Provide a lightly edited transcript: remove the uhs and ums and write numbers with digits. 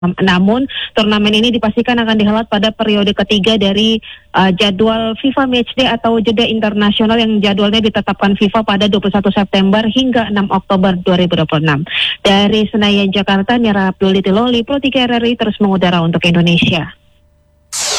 Namun turnamen ini dipastikan akan dihelat pada periode ketiga dari jadwal FIFA Matchday atau jeda internasional yang jadwalnya ditetapkan FIFA pada 21 September hingga 6 Oktober 2026. Dari Senayan, Jakarta, Mira Abdul Loli, Pro 3 RRI terus mengudara untuk Indonesia.